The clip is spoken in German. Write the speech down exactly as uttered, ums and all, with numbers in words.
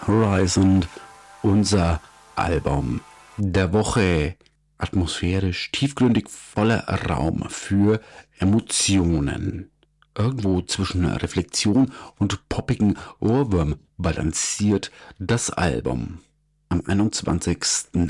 Horizon, unser Album der Woche. Atmosphärisch, tiefgründig, voller Raum für Emotionen. Irgendwo zwischen Reflexion und poppigen Ohrwurm balanciert das Album. Am einundzwanzigsten